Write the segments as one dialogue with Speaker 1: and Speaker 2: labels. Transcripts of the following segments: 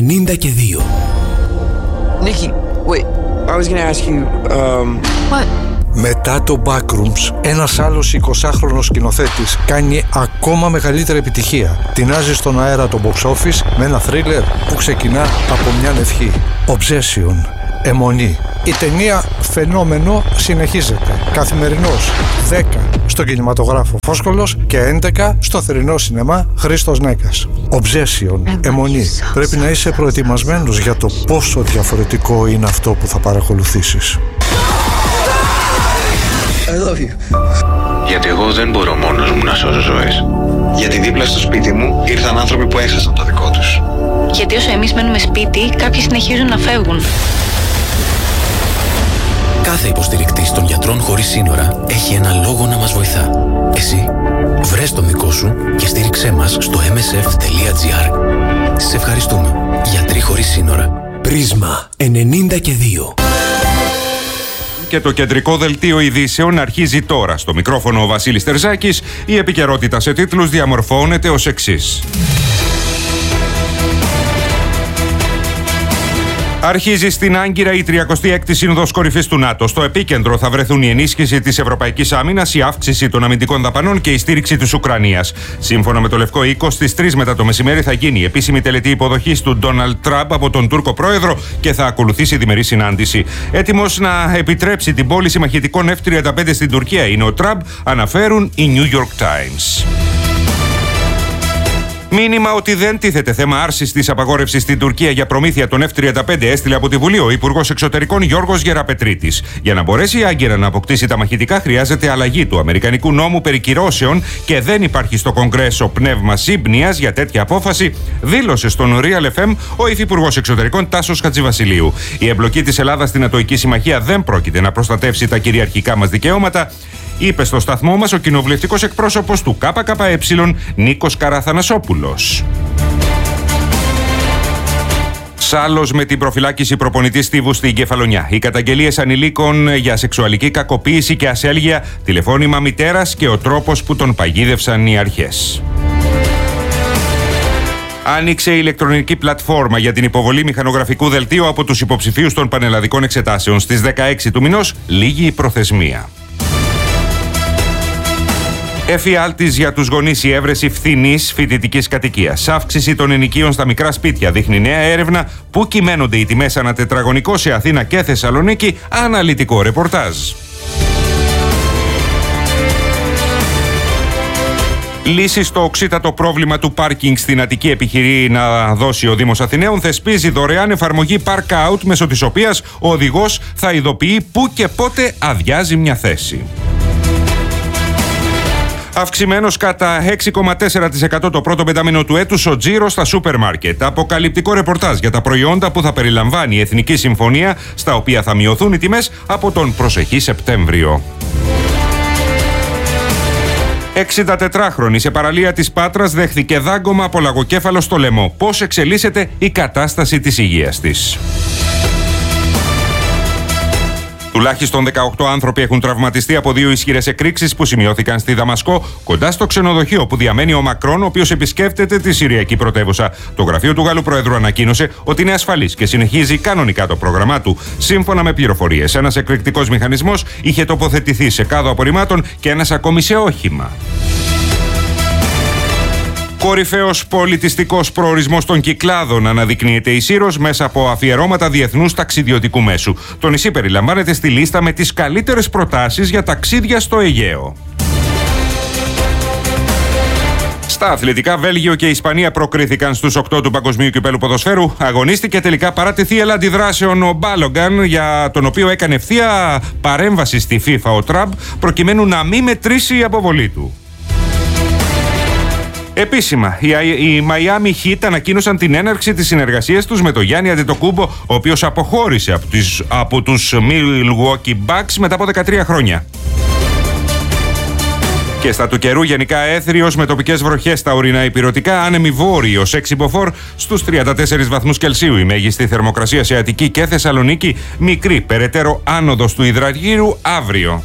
Speaker 1: 92.
Speaker 2: Nikki, wait. I was gonna ask you,
Speaker 3: What?
Speaker 4: Μετά το Backrooms, ένας άλλος 20χρονος σκηνοθέτης κάνει ακόμα μεγαλύτερη επιτυχία. Τεινάζει στον αέρα το box office με ένα θρίλερ που ξεκινά από μια ευχή. Obsession, αιμονή. Η ταινία φαινόμενο συνεχίζεται. Καθημερινός 10 στο κινηματογράφο Φόσκολος και 11 στο θερινό σινεμά Χρήστος Νέκας. Obsession, αιμονή. Πρέπει να είσαι προετοιμασμένος για το πόσο διαφορετικό είναι αυτό που θα παρακολουθήσεις.
Speaker 5: I love you.
Speaker 6: Γιατί εγώ δεν μπορώ μόνος μου να σώσω ζωές.
Speaker 5: Γιατί δίπλα στο σπίτι μου ήρθαν άνθρωποι που έχασαν το δικό τους.
Speaker 3: Γιατί όσο εμείς μένουμε σπίτι, κάποιοι συνεχίζουν να φεύγουν.
Speaker 1: Κάθε υποστηρικτής των Γιατρών Χωρίς Σύνορα έχει ένα λόγο να μας βοηθά. Εσύ, βρες τον δικό σου και στήριξέ μας στο msf.gr. Σε ευχαριστούμε. Γιατροί Χωρίς Σύνορα. Πρίσμα 92.
Speaker 7: Και το κεντρικό δελτίο ειδήσεων αρχίζει τώρα. Στο μικρόφωνο ο Βασίλης Τερζάκης. Η επικαιρότητα σε τίτλους διαμορφώνεται ως εξής. Αρχίζει στην Άγκυρα η 36η Σύνοδος Κορυφής του ΝΑΤΟ. Στο επίκεντρο θα βρεθούν η ενίσχυση της Ευρωπαϊκής Άμυνας, η αύξηση των αμυντικών δαπανών και η στήριξη της Ουκρανίας. Σύμφωνα με το Λευκό Οίκο, στις 3 μετά το μεσημέρι θα γίνει η επίσημη τελετή υποδοχής του Ντόναλντ Τραμπ από τον Τούρκο πρόεδρο και θα ακολουθήσει διμερή συνάντηση. Έτοιμος να επιτρέψει την πώληση μαχητικών F-35 στην Τουρκία είναι ο Τραμπ, αναφέρουν οι New York Times. Μήνυμα ότι δεν τίθεται θέμα άρσης της απαγόρευσης στην Τουρκία για προμήθεια των F-35 έστειλε από τη Βουλή ο Υπουργός Εξωτερικών Γιώργος Γεραπετρίτης. Για να μπορέσει η Άγκυρα να αποκτήσει τα μαχητικά, χρειάζεται αλλαγή του Αμερικανικού νόμου περί κυρώσεων και δεν υπάρχει στο Κογκρέσο πνεύμα σύμπνοιας για τέτοια απόφαση, δήλωσε στον Real FM ο Υφυπουργός Εξωτερικών Τάσος Χατζηβασιλείου. Η εμπλοκή της Ελλάδας στην Ατοική Συμμαχία δεν πρόκειται να προστατεύσει τα κυριαρχικά μας δικαιώματα, είπε στο σταθμό μας ο κοινοβουλευτικός εκπρόσωπος του ΚΚΕ Νίκος Καραθανασόπουλος. Σάλος με την προφυλάκηση προπονητή Στίβου στην Κεφαλονιά. Οι καταγγελίες ανηλίκων για σεξουαλική κακοποίηση και ασέλγεια, τηλεφώνημα μητέρας και ο τρόπος που τον παγίδευσαν οι αρχές. Άνοιξε η ηλεκτρονική πλατφόρμα για την υποβολή μηχανογραφικού δελτίου από τους υποψηφίους των πανελλαδικών εξετάσεων. Στις 16 του μηνός λήγει η προθεσμία. Εφιάλτης για τους γονείς η έβρεση φθηνής φοιτητικής κατοικίας. Αύξηση των ενοικίων στα μικρά σπίτια δείχνει νέα έρευνα. Πού κυμαίνονται οι τιμές ανά τετραγωνικό σε Αθήνα και Θεσσαλονίκη, αναλυτικό ρεπορτάζ. Λύση στο οξύτατο πρόβλημα του πάρκινγκ στην Αττική επιχειρεί να δώσει ο Δήμος Αθηναίων. Θεσπίζει δωρεάν εφαρμογή Park Out, μέσω της οποίας ο οδηγός θα ειδοποιεί πού και πότε αδειάζει μια θέση. Αυξημένος κατά 6,4% το πρώτο πεντάμινο του έτους ο τζίρος στα σούπερ μάρκετ. Αποκαλυπτικό ρεπορτάζ για τα προϊόντα που θα περιλαμβάνει η Εθνική Συμφωνία, στα οποία θα μειωθούν οι τιμές από τον προσεχή Σεπτέμβριο. 64χρονη σε παραλία της Πάτρας δέχθηκε δάγκωμα από λαγοκέφαλο στο λαιμό. Πώς εξελίσσεται η κατάσταση της υγείας της. Τουλάχιστον 18 άνθρωποι έχουν τραυματιστεί από 2 ισχυρές εκρήξεις που σημειώθηκαν στη Δαμασκό, κοντά στο ξενοδοχείο που διαμένει ο Μακρόν, ο οποίος επισκέπτεται τη Συριακή πρωτεύουσα. Το γραφείο του Γάλλου Προέδρου ανακοίνωσε ότι είναι ασφαλής και συνεχίζει κανονικά το πρόγραμμά του. Σύμφωνα με πληροφορίες, ένας εκρηκτικός μηχανισμός είχε τοποθετηθεί σε κάδο απορριμμάτων και ένας ακόμη σε όχημα. Κορυφαίος πολιτιστικός προορισμός των Κυκλάδων αναδεικνύεται η Σύρος μέσα από αφιερώματα διεθνούς ταξιδιωτικού μέσου. Το νησί περιλαμβάνεται στη λίστα με τις καλύτερες προτάσεις για ταξίδια στο Αιγαίο. Στα αθλητικά, Βέλγιο και Ισπανία προκρίθηκαν στους 8 του Παγκοσμίου Κυπέλλου Ποδοσφαίρου. Αγωνίστηκε τελικά παράτηθη έλα αντιδράσεων ο Μπάλογκαν, για τον οποίο έκανε ευθεία παρέμβαση στη FIFA ο Τραμπ, προκειμένου να μην μετρήσει η αποβολή του. Επίσημα, οι Miami Heat ανακοίνωσαν την έναρξη της συνεργασίας τους με τον Γιάννη Αντετοκούμπο, ο οποίος αποχώρησε από τους Milwaukee Bucks μετά από 13 χρόνια. Και στα του καιρού, γενικά έθριος με τοπικές βροχές στα ορεινά ηπειρωτικά, άνεμοι βόρειος 6 μποφόρ στους 34 βαθμούς Κελσίου. Η μέγιστη θερμοκρασία σε Αττική και Θεσσαλονίκη, μικρή περαιτέρω άνοδος του υδραργύρου αύριο.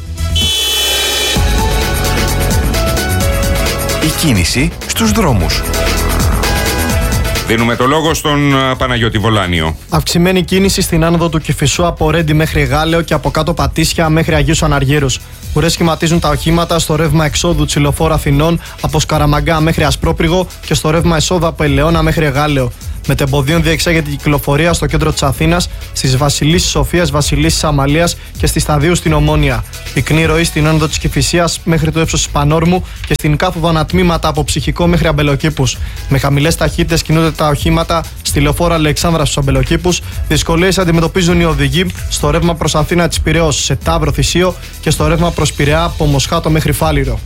Speaker 8: Η κίνηση στους δρόμους.
Speaker 7: Δίνουμε το λόγο στον Παναγιώτη Βολάνιο.
Speaker 8: Αυξημένη κίνηση στην άνοδο του Κηφισού από Ρέντι μέχρι Γάλεο και από κάτω Πατήσια μέχρι Αγίους Αναργύρους. Ουρές σχηματίζουν τα οχήματα στο ρεύμα εξόδου Τσιλοφόρου Αθηνών από Σκαραμαγκά μέχρι Ασπρόπριγο και στο ρεύμα εσόδου από Ελαιώνα μέχρι Γάλεο. Μετεμποδίων διεξάγεται η κυκλοφορία στο κέντρο της Αθήνας, στις Βασιλίσσης Σοφίας, Βασιλίσσης Αμαλίας και στη Σταδίου στην Ομόνια. Πυκνή ροή στην άνοδο της Κηφισίας μέχρι το ύψος της Πανόρμου και στην κάθοδο ανατμήματα από Ψυχικό μέχρι Αμπελοκήπους. Με χαμηλές ταχύτητες κινούνται τα οχήματα στη λεωφόρο Αλεξάνδρας στους Αμπελοκήπους. Δυσκολίες αντιμετωπίζουν οι οδηγοί στο ρεύμα προς Αθήνα της Πειραιώς σε Ταύρο Θησίο και στο ρεύμα προς Πειραιά από Μοσχάτο μέχρι Φάληρο.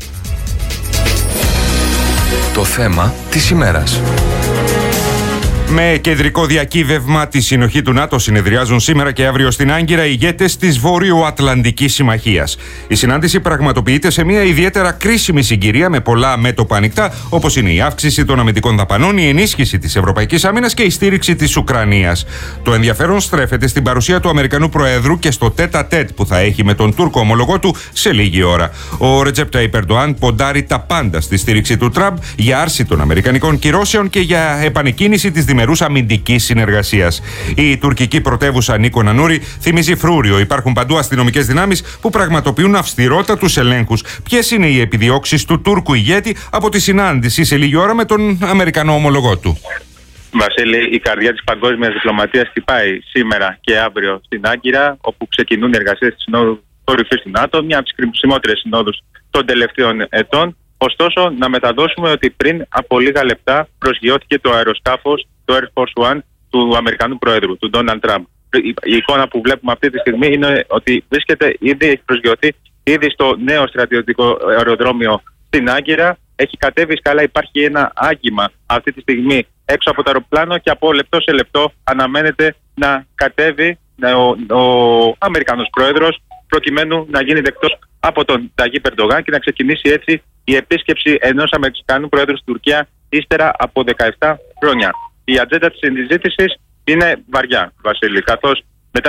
Speaker 9: Το θέμα της ημέρας.
Speaker 7: Με κεντρικό διακύβευμα τη συνοχή του ΝΑΤΟ συνεδριάζουν σήμερα και αύριο στην Άγκυρα οι ηγέτες της Βόρειο-Ατλαντικής Συμμαχίας. Η συνάντηση πραγματοποιείται σε μια ιδιαίτερα κρίσιμη συγκυρία με πολλά μέτωπα ανοιχτά, όπως είναι η αύξηση των αμυντικών δαπανών, η ενίσχυση της Ευρωπαϊκής Άμυνας και η στήριξη της Ουκρανίας. Το ενδιαφέρον στρέφεται στην παρουσία του Αμερικανού Προέδρου και στο τέτα-τέτ που θα έχει με τον Τούρκο ομολογό του σε λίγη ώρα. Ο Ρετζέπ Ταϊπ Ερντοάν ποντάρει τα πάντα στη στήριξη του Τραμπ για άρση των αμερικανικών κυρώσεων και για επανεκκίνηση της διμερούς αμυντικής συνεργασίας. Η τουρκική πρωτεύουσα Νίκο Νανούρη θυμίζει φρούριο. Υπάρχουν παντού αστυνομικές δυνάμεις που πραγματοποιούν αυστηρότατους ελέγχους. Ποιες είναι οι επιδιώξεις του Τούρκου ηγέτη από τη συνάντηση σε λίγη ώρα με τον Αμερικανό ομολογό του?
Speaker 10: Βασίλη, η καρδιά της παγκόσμιας διπλωματίας χτυπάει σήμερα και αύριο στην Άγκυρα, όπου ξεκινούν οι εργασίες της Συνόδου Κορυφής του ΝΑΤΟ, μια από τις κριμότερες συνόδους των τελευταίων ετών. Ωστόσο, να μεταδώσουμε ότι πριν από λίγα λεπτά προσγειώθηκε το αεροσκάφος, το Air Force One, του Αμερικανού Προέδρου, του Ντόναλντ Τραμπ. Η εικόνα που βλέπουμε αυτή τη στιγμή είναι ότι βρίσκεται ήδη, έχει προσγειωθεί ήδη στο νέο στρατιωτικό αεροδρόμιο στην Άγκυρα. Έχει κατέβει σκάλα, υπάρχει ένα άγγιμα αυτή τη στιγμή έξω από το αεροπλάνο και από λεπτό σε λεπτό αναμένεται να κατέβει ο Αμερικανός Πρόεδρος προκειμένου να γίνει δεκτός από τον Ταγίπ Ερντογάν και να ξεκινήσει έτσι η επίσκεψη ενός Αμερικανού Πρόεδρου στην Τουρκία ύστερα από 17 χρόνια. Η ατζέντα της συζήτησης είναι βαριά, Βασίλη, καθώς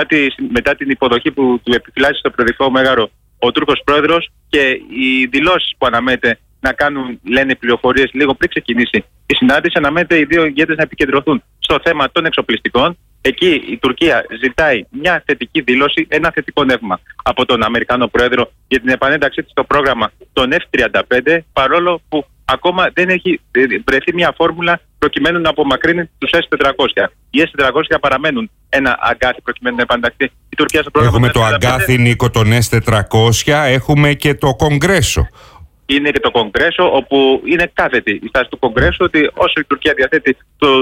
Speaker 10: μετά την υποδοχή που του επιφυλάσσει στο Προεδρικό Μέγαρο ο Τούρκος Πρόεδρος και οι δηλώσεις που αναμένεται να κάνουν, λένε οι πληροφορίες, λίγο πριν ξεκινήσει η συνάντηση, αναμένεται οι δύο ηγέτες να επικεντρωθούν στο θέμα των εξοπλιστικών. Εκεί η Τουρκία ζητάει μια θετική δήλωση, ένα θετικό νεύμα από τον Αμερικανό Πρόεδρο για την επανένταξή της στο πρόγραμμα των F-35, παρόλο που ακόμα δεν έχει βρεθεί μια φόρμουλα προκειμένου να απομακρύνει τους S-400. Οι S-400 παραμένουν ένα αγκάθι προκειμένου να επανενταχθεί η Τουρκία στο πρόγραμμα.
Speaker 7: Έχουμε το αγκάθι, Νίκο, των S-400, έχουμε και το Κογκρέσο.
Speaker 10: Είναι και το Κογκρέσο, όπου είναι κάθετη η στάση του Κογκρέσου ότι όσο η Τουρκία διαθέτει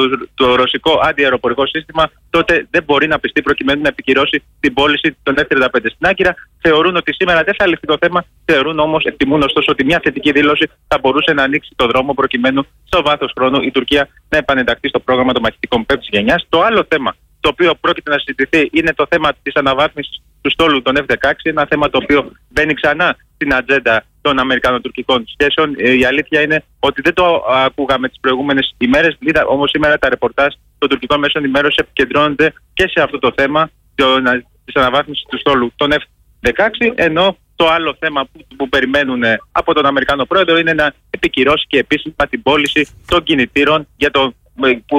Speaker 10: το ρωσικό αντιαεροπορικό σύστημα, τότε δεν μπορεί να πιστεί προκειμένου να επικυρώσει την πώληση των F-35 στην Άγκυρα. Θεωρούν ότι σήμερα δεν θα λυθεί το θέμα, θεωρούν όμως, εκτιμούν ωστόσο ότι μια θετική δήλωση θα μπορούσε να ανοίξει το δρόμο προκειμένου στο βάθος χρόνου η Τουρκία να επανενταχθεί στο πρόγραμμα των μαχητικών πέμπτης γενιάς. Το άλλο θέμα το οποίο πρόκειται να συζητηθεί είναι το θέμα της αναβάθμισης του στόλου των F-16, ένα θέμα το οποίο μπαίνει ξανά στην ατζέντα των Αμερικανοτουρκικών σχέσεων. Η αλήθεια είναι ότι δεν το ακούγαμε τις προηγούμενες ημέρες, όμως σήμερα τα ρεπορτάζ των τουρκικών μέσων ενημέρωσης επικεντρώνονται και σε αυτό το θέμα της αναβάθμισης του στόλου των F-16, ενώ το άλλο θέμα που περιμένουν από τον Αμερικανό Πρόεδρο είναι να επικυρώσει και επίσημα την πώληση των κινητήρων για το που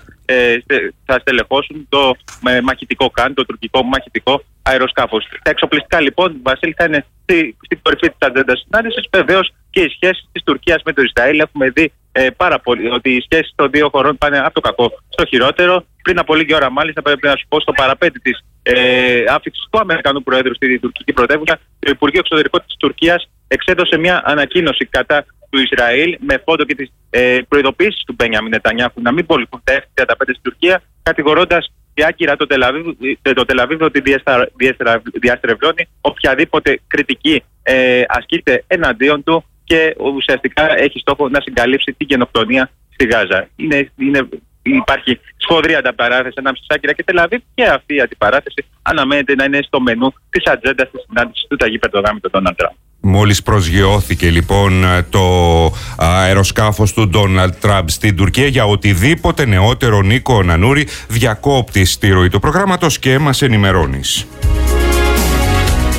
Speaker 10: θα στελεχώσουν το μαχητικό ΚΑΝ, το τουρκικό μαχητικό αεροσκάφος. Τα εξοπλιστικά λοιπόν, Βασίλη, θα είναι στην κορυφή της ατζέντας συνάντησης. Βεβαίως και οι σχέσεις της Τουρκίας με το Ισραήλ. Έχουμε δει πάρα πολύ ότι οι σχέσεις των δύο χωρών πάνε από το κακό στο χειρότερο. Πριν από λίγη ώρα, μάλιστα, πρέπει να σου πω, στο παραπέντε της άφηξης του Αμερικανού Προέδρου στη τουρκική πρωτεύουσα, το Υπουργείο Εξωτερικών της Τουρκίας εξέδωσε μια ανακοίνωση κατά του Ισραήλ με φόντο και τις προειδοποίησεις του Μπένιαμιν Νετανιάχου να μην πολιθούν τα F-35 στην Τουρκία, κατηγορώντας η Άγκυρα το Τελαβίβ ότι διαστρεβλώνει οποιαδήποτε κριτική ασκείται εναντίον του και ουσιαστικά έχει στόχο να συγκαλύψει την γενοκτονία στη Γάζα. Υπάρχει σφοδρή αντιπαράθεση ανάμεσα στη Άγκυρα και Τελαβίβ και αυτή η αντιπαράθεση αναμένεται να είναι στο μενού της ατζέντας της συνάντησης του Ταγίπ Ερντογάν με τον Ντόναλντ Τραμπ.
Speaker 7: Μόλις προσγειώθηκε λοιπόν το αεροσκάφος του Ντόναλντ Τραμπ στην Τουρκία, για οτιδήποτε νεότερο, Νίκο Νανούρη, διακόπτεις τη ροή του προγράμματος και μας ενημερώνεις.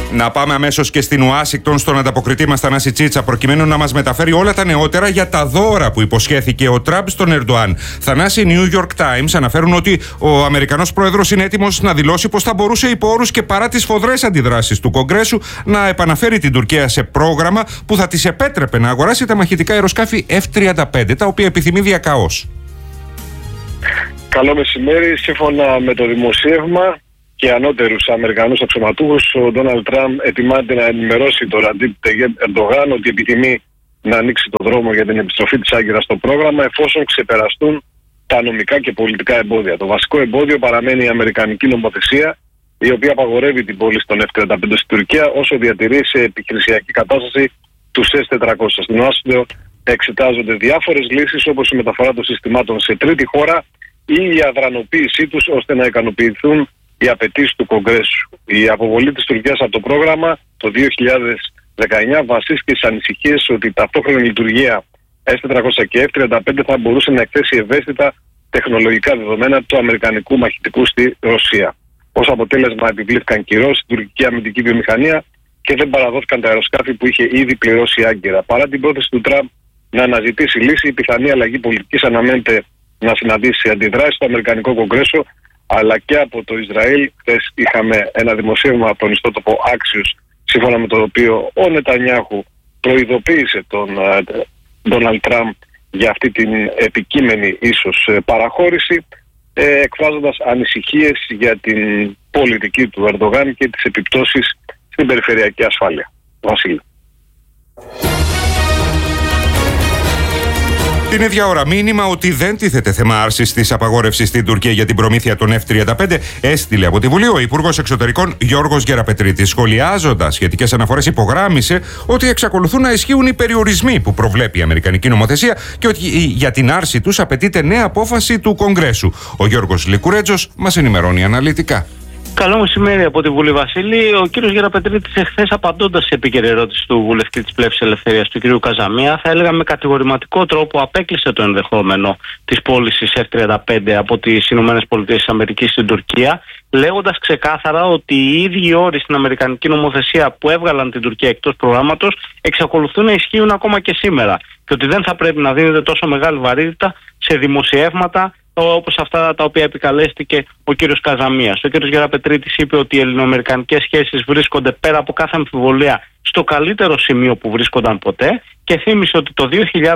Speaker 7: Να πάμε αμέσως και στην Ουάσιγκτον στον ανταποκριτή μας Θανάση Τσίτσα, προκειμένου να μας μεταφέρει όλα τα νεότερα για τα δώρα που υποσχέθηκε ο Τραμπ στον Ερντοάν. Θανάση, New York Times αναφέρουν ότι ο Αμερικανός πρόεδρος είναι έτοιμος να δηλώσει πως θα μπορούσε υπό όρους και παρά τις σφοδρές αντιδράσεις του Κογκρέσου να επαναφέρει την Τουρκία σε πρόγραμμα που θα της επέτρεπε να αγοράσει τα μαχητικά αεροσκάφη F-35, τα οποία επιθυμεί διακαώς.
Speaker 11: Καλό μεσημέρι. Σύμφωνα με το δημοσίευμα και ανώτερους Αμερικανούς αξιωματούχους, ο Ντόναλντ Τραμπ ετοιμάται να ενημερώσει τον Ραντζίπ Ταγιέπ Ερντογάν ότι επιθυμεί να ανοίξει τον δρόμο για την επιστροφή της Άγκυρας στο πρόγραμμα, εφόσον ξεπεραστούν τα νομικά και πολιτικά εμπόδια. Το βασικό εμπόδιο παραμένει η αμερικανική νομοθεσία, η οποία απαγορεύει την πώληση των F-35 στην Τουρκία όσο διατηρεί σε επιχειρησιακή κατάσταση τους S-400. Στην Ουάσιγκτον εξετάζονται διάφορες λύσεις, όπως η μεταφορά των συστημάτων σε τρίτη χώρα ή η αδρανοποίησή τους ώστε να ικανοποιηθούν οι απαιτήσεις του Κογκρέσου. Η αποβολή της Τουρκίας από το πρόγραμμα το 2019 βασίστηκε στις ανησυχίες ότι η ταυτόχρονη λειτουργία S-400 και F-35 θα μπορούσε να εκθέσει ευαίσθητα τεχνολογικά δεδομένα του αμερικανικού μαχητικού στη Ρωσία. Ως αποτέλεσμα επιβλήθηκαν κυρώσεις στην τουρκική αμυντική βιομηχανία και δεν παραδόθηκαν τα αεροσκάφη που είχε ήδη πληρώσει η Άγκυρα. Παρά την πρόθεση του Τραμπ να αναζητήσει λύση, η πιθανή αλλαγή πολιτικής αναμένεται να συναντήσει αντιδράσεις στο Αμερικανικό Κογκρέσο αλλά και από το Ισραήλ. Χθες είχαμε ένα δημοσίευμα από τον ιστότοπο Axios, σύμφωνα με το οποίο ο Νετανιάχου προειδοποίησε τον Ντόναλντ Τραμπ για αυτή την επικείμενη ίσως παραχώρηση, εκφράζοντας ανησυχίες για την πολιτική του Ερντογάν και τις επιπτώσεις στην περιφερειακή ασφάλεια. Βασίλη.
Speaker 7: Την ίδια ώρα, μήνυμα ότι δεν τίθεται θέμα άρσης της απαγόρευσης στην Τουρκία για την προμήθεια των F-35 έστειλε από τη Βουλή ο Υπουργός Εξωτερικών Γιώργος Γεραπετρίτης. Σχολιάζοντας σχετικές αναφορές, υπογράμμισε ότι εξακολουθούν να ισχύουν οι περιορισμοί που προβλέπει η Αμερικανική νομοθεσία και ότι για την άρση τους απαιτείται νέα απόφαση του Κογκρέσου. Ο Γιώργος Λικουρέτζος μας ενημερώνει αναλυτικά.
Speaker 12: Καλό μεσημέρι από τη Βουλή, Βασίλη. Ο κύριος Γεραπετρίτης εχθές, απαντώντας σε επίκαιρη ερώτηση του βουλευτή της Πλεύσης Ελευθερίας, του κύριου Καζαμία, θα έλεγα με κατηγορηματικό τρόπο απέκλεισε το ενδεχόμενο της πώλησης F-35 από τις ΗΠΑ στην Τουρκία, λέγοντας ξεκάθαρα ότι οι ίδιοι όροι στην αμερικανική νομοθεσία που έβγαλαν την Τουρκία εκτός προγράμματος εξακολουθούν να ισχύουν ακόμα και σήμερα και ότι δεν θα πρέπει να δίνεται τόσο μεγάλη βαρύτητα σε δημοσιεύματα όπως αυτά τα οποία επικαλέστηκε ο κύριος Καζαμίας. Ο κύριος Γεραπετρίτης είπε ότι οι ελληνοαμερικανικές σχέσεις βρίσκονται πέρα από κάθε αμφιβολία στο καλύτερο σημείο που βρίσκονταν ποτέ και θύμισε ότι το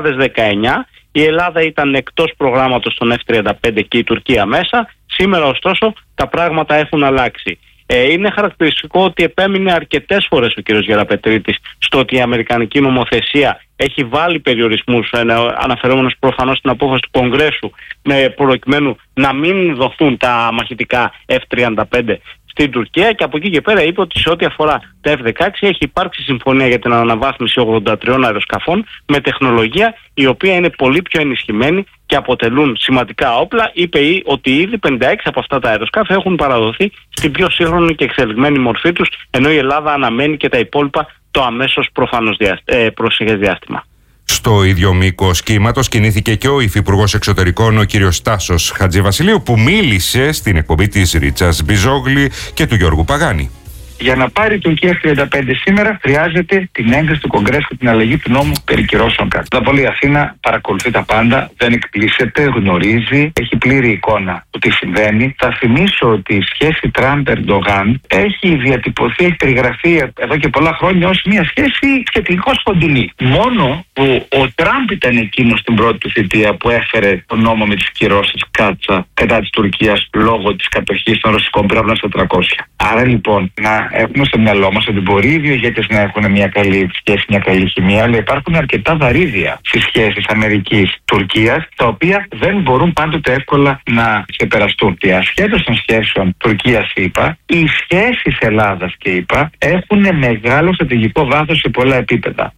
Speaker 12: 2019 η Ελλάδα ήταν εκτός προγράμματος των F-35 και η Τουρκία μέσα. Σήμερα ωστόσο τα πράγματα έχουν αλλάξει. Είναι χαρακτηριστικό ότι επέμεινε αρκετές φορές ο κύριος Γεραπετρίτης στο ότι η αμερικανική νομοθεσία έχει βάλει περιορισμούς, αναφερόμενος προφανώς στην απόφαση του Κογκρέσου, προκειμένου να μην δοθούν τα μαχητικά F-35 στην Τουρκία, και από εκεί και πέρα είπε ότι σε ό,τι αφορά τα F-16 έχει υπάρξει συμφωνία για την αναβάθμιση 83 αεροσκαφών με τεχνολογία η οποία είναι πολύ πιο ενισχυμένη και αποτελούν σημαντικά όπλα. Είπε ότι ήδη 56 από αυτά τα αεροσκάφη έχουν παραδοθεί στην πιο σύγχρονη και εξελιγμένη μορφή τους, ενώ η Ελλάδα αναμένει και τα υπόλοιπα το αμέσως προφανώς προσεχές διάστημα.
Speaker 7: Στο ίδιο μήκος κύματος κινήθηκε και ο Υφυπουργός Εξωτερικών, ο κύριος Τάσος Χατζηβασιλείου, που μίλησε στην εκπομπή της Ρίτσας Μπιζόγλη και του Γιώργου Παγάνη.
Speaker 13: Για να πάρει η Τουρκία F-35 σήμερα, χρειάζεται την έγκριση του Κογκρέσου και την αλλαγή του νόμου περί κυρώσεων κάτω. Πρώτα απ' όλα η Αθήνα παρακολουθεί τα πάντα, δεν εκπλήσεται, γνωρίζει, έχει πλήρη εικόνα του τι συμβαίνει. Θα θυμίσω ότι η σχέση Τραμπ-Ερντογάν έχει διατυπωθεί, έχει περιγραφεί εδώ και πολλά χρόνια ως μια σχέση σχετικώς κοντινή. Μόνο που ο Τραμπ ήταν εκείνος στην πρώτη του θητεία που έφερε τον νόμο με τις κυρώσεις κάτσα κατά της Τουρκίας λόγω της κατοχής των ρωσικών πυράβλων στα 400. Άρα λοιπόν να έχουμε στο μυαλό μας ότι μπορεί οι δύο ηγέτες να έχουν μια καλή σχέση, μια καλή χημεία, αλλά υπάρχουν αρκετά βαρύδια στις σχέσεις Αμερικής-Τουρκίας, τα οποία δεν μπορούν πάντοτε εύκολα να ξεπεραστούν. Και ασχέτως των σχέσεων Τουρκίας-ΗΠΑ, οι σχέσεις Ελλάδας και ΗΠΑ έχουν μεγάλο στρατηγικό βάθος σε πολλά επίπεδα.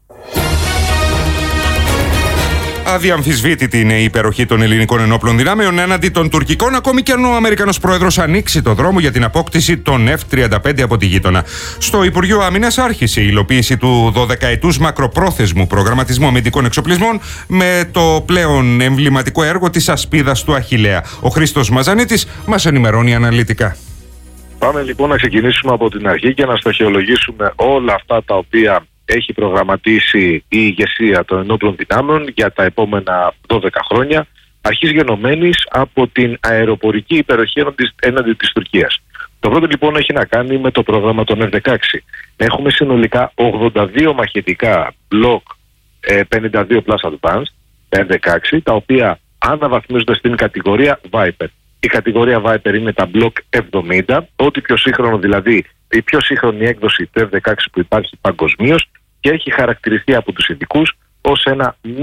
Speaker 7: Αδιαμφισβήτητη είναι η υπεροχή των ελληνικών ενόπλων δυνάμεων έναντι των τουρκικών, ακόμη και αν ο Αμερικανός Πρόεδρος ανοίξει το δρόμο για την απόκτηση των F-35 από τη γείτονα. Στο Υπουργείο Άμυνας άρχισε η υλοποίηση του 12ετούς μακροπρόθεσμου προγραμματισμού αμυντικών εξοπλισμών με το πλέον εμβληματικό έργο της ασπίδας του Αχιλλέα. Ο Χρήστος Μαζανίτης μας ενημερώνει αναλυτικά.
Speaker 14: Πάμε λοιπόν να ξεκινήσουμε από την αρχή και να στοχεολογήσουμε όλα αυτά τα οποία έχει προγραμματίσει η ηγεσία των ενόπλων δυνάμεων για τα επόμενα 12 χρόνια, αρχής γενομένης από την αεροπορική υπεροχή έναντι της Τουρκίας. Το πρώτο λοιπόν έχει να κάνει με το πρόγραμμα των F-16. Έχουμε συνολικά 82 μαχητικά Block 52 Plus Advanced F-16, τα οποία αναβαθμίζονται στην κατηγορία Viper. Η κατηγορία Viper είναι τα Block 70, ό,τι πιο σύγχρονο, δηλαδή η πιο σύγχρονη έκδοση του F-16 που υπάρχει παγκοσμίως, και έχει χαρακτηριστεί από τους ειδικούς ως ένα